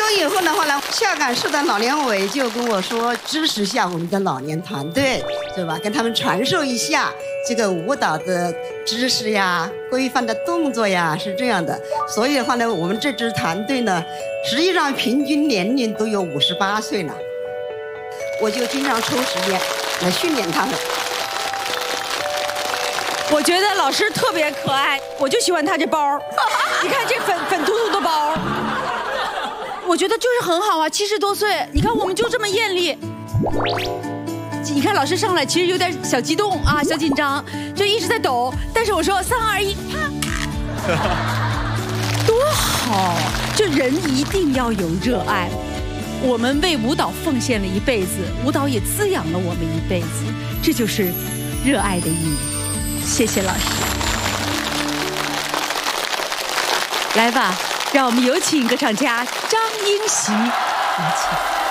以后的话呢，下岗市的老年委就跟我说，支持下我们的老年团队，是吧？跟他们传授一下这个舞蹈的知识呀、规范的动作呀，是这样的。所以的话呢，我们这支团队呢，实际上平均年龄都有58岁了。我就经常抽时间来训练他们。 我觉得老师特别可爱，我就喜欢他这包。你看这粉嘟嘟的包，我觉得就是很好啊。70多岁，你看我们就这么艳丽。你看老师上来其实有点小激动啊，小紧张，就一直在抖。但是我说3、2、1，啪，多好！就人一定要有热爱。我们为舞蹈奉献了一辈子，舞蹈也滋养了我们一辈子，这就是热爱的意义。谢谢老师。来吧，让我们有请歌唱家张英习，有请。